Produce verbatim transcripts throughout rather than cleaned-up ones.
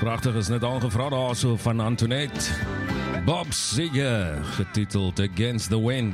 Prachtig is net aangevra daar so van Antoinette. Bob Seger, getiteld Against the Wind.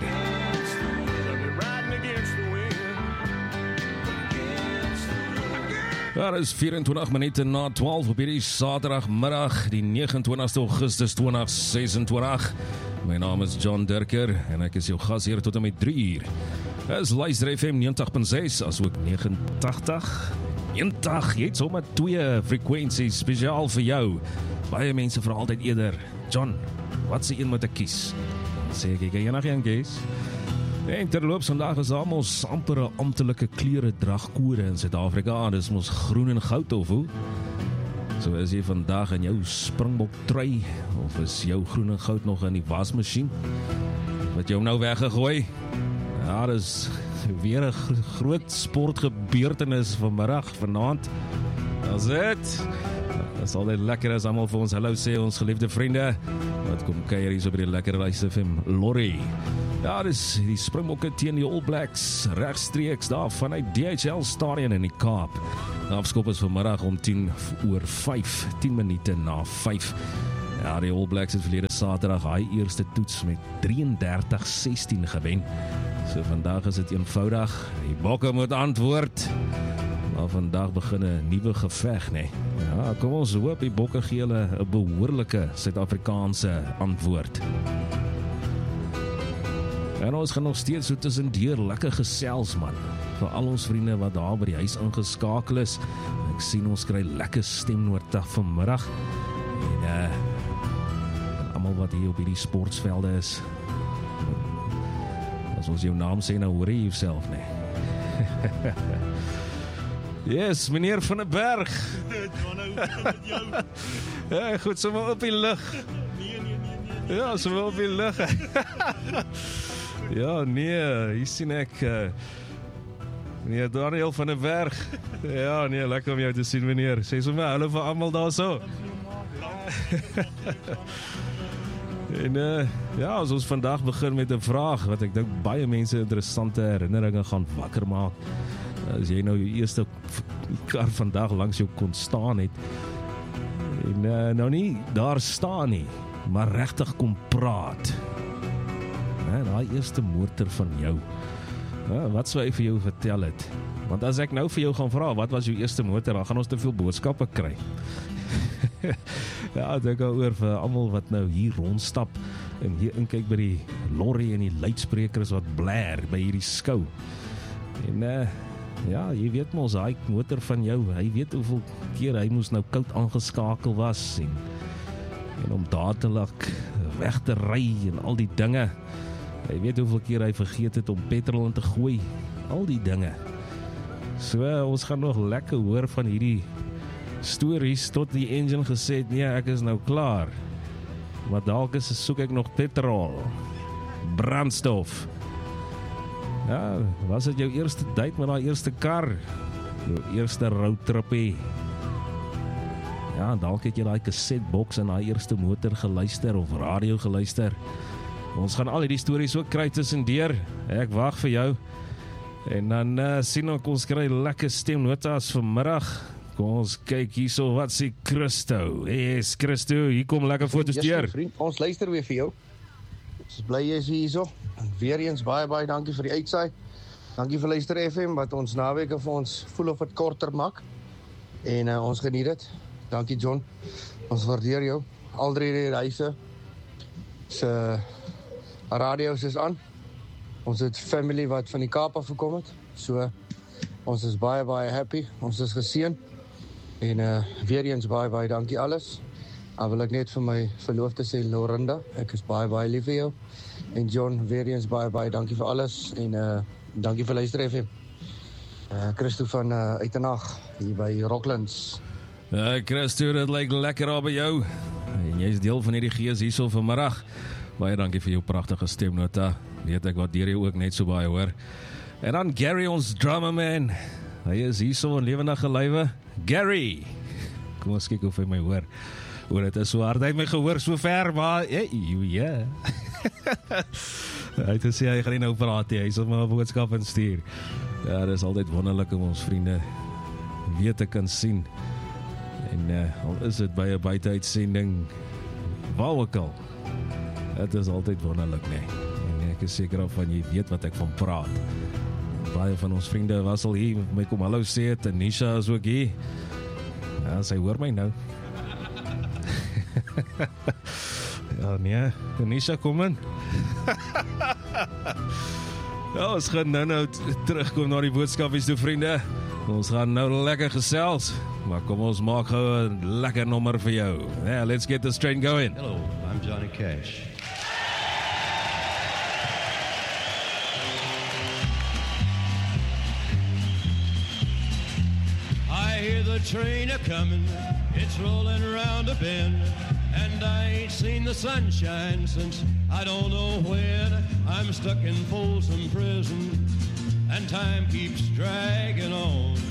Daar is vierentwintig minute na twaalf op hierdie Saterdagmiddag, die negenentwintigste Augustus tweeduisend sesentwintig. My naam is John Dirker en ek is jou gas hier tot en met drie uur. Is luister F M negentig punt ses, as ook negentig. negentig, jy het sommer twee frekwensies spesiaal vir jou. Baie mense vra altyd eerder, John, wat se een moet ek kies? Sê ek, ek jy nog een kies? En terloops, vandag is daar ons amper 'n amptelike kleure dragkode in Suid-Afrika. Dis mos groen en goud of hoe? So is jy vandag in jou Springbok trui, of is jou groen en goud nog in die wasmasjien? Wat jou nou weggegooi? Ja, dis weer 'n groot sportgebeurtenis vanmiddag, vanaand. Dis dit. Dit is altyd lekker as almal vir ons hallo sê, ons geliefde vriende. Wat kom kuier hier so by die lekker Rice F M Lorry. Ja, dis die Springbokke teen die All Blacks, regstreeks daar vanuit D H L Stadion in die Kaap. Die afskop is vanmiddag om tien oor vyf, tien minute na vyf. Ja, die All Blacks het verlede Saterdag hy eerste toets met drieëndertig sestien gewen. So vandag is dit eenvoudig, die Bokke moet antwoord. Maar vandag begin 'n nuwe geveg, nee. Ja, kom ons hoop die Bokke gee hulle 'n behoorlike Suid-Afrikaanse antwoord. En ons gaan nog steeds so tussendeur lekker gesels, man. Vir al ons vriende wat daar by die huis ingeskakel is. Ek sien ons kry lekker stemnoortig vanmiddag. En uh, en almal wat hier op hierdie sportsvelde is. As ons jou naam sê, nou hoor jy jouself, nee. Yes, meneer Van der Berg. Ja, goed, so maar op die lug. Nee, nee, nee, nee. Ja, so maar op die lug. Ja, nee, hier sien ek uh, meneer Daniel van der Berg. Ja, nee, lekker om jou te sien, meneer. Sê so maar hallo vir almal daar so. En uh, ja, as ons vandag begin met 'n vraag wat ek dink baie mense interessante herinneringe gaan wakker maak. As jy nou jou eerste kar vandag langs jou kon staan het en uh, nou nie daar staan nie, maar regtig kom praat. Ja, daai eerste motor van jou. Ja, wat sou hy vir jou vertel het? Want as ek nou vir jou gaan vra, wat was jou eerste motor, dan gaan ons te veel boodskappe kry. Ja, ek dink oor vir almal wat nou hier rondstap en hier inkyk by die lorry en die luidsprekers wat blaar by hierdie skou. En uh, ja, jy weet mos, hy motor van jou, hy weet hoeveel keer hy moes nou koud aangeskakel was en, en om dadelik weg te ry en al die dinge. Hy weet hoeveel keer hy vergeet het om petrol in te gooi, al die dinge. So, ons gaan nog lekker hoor van hierdie stories tot die engine gesê het, nee, ek is nou klaar. Maar dalk is soek ek nog petrol, brandstof. Ja, was dit jou eerste date met daai eerste kar? Jou eerste roadtripie? Ja, dalk het jy daai cassettebox in daai eerste motor geluister of radio geluister. Ons gaan al die stories ook kry tussendeur. Ek wag vir jou. En dan uh, sien ek ons kry lekker stemnotas vanmiddag. Kom ons kyk hierso wat sê Christo. Yes, Christo, hier kom lekker foto's deur. Vriend, ons luister weer vir jou. Ons is bly jy is hierso. Weer eens baie baie dankie vir die uitsaai. Dankie vir luister F M wat ons naweke vir ons voel of dit korter maak. En uh, ons geniet dit. Dankie John. Ons waardeer jou. Al drie die huise se radio's is aan. Ons het family wat van die Kaap af gekom het. So ons is baie baie happy. Ons is geseën. En uh, weer eens baie baie dankie alles. Dan wil ek net vir my verloofde sê Lorinda, ek is baie baie lief vir jou. En John, weer eens baie baie dankie vir alles en uh, dankie vir luister F M. Uh, Christo van uh, Uitenag hier by Rocklands. Ja, Christo, dit lyk lekker daar by jou. En jy is deel van hierdie gees hierso vanmiddag. Baie dankie vir jou pragtige stemnota. Weet ek wat deur jou ook net so baie hoor. En dan Gary, ons drummer man. Hy is hierso in lewendige lywe. Gary. Kom ons kyk of hy my hoor. Oor dit is so hard, hy het my gehoor so ver, maar ja, yeah. Hy het gesê, hy gaan nie nou praat, hy sal my 'n boodskap instuur. Ja, dit is altyd wonderlik om ons vriende weer te kan sien. En uh, al is dit by 'n buiteuitsending, waar ook al, dit is altyd wonderlik, nee. En ek is seker of van jy weet wat ek van praat. Baie van ons vriende was al hier, my kom hallo sê het, en Nisha is ook hier. Ja, sy hoor my nou. Ja, nee, Nisha, kom in. Ja, ons gaan nou nou terugkom na die boodskapies toe, vriende. Ons gaan nou lekker gesels, maar kom ons maak gou 'n lekker nommer vir jou. Yeah, let's get this train going. Hello, I'm Johnny Cash. I hear the train a-comin', it's rolling around a bend, and I ain't seen the sunshine since I don't know when. I'm stuck in Folsom Prison, and time keeps dragging on.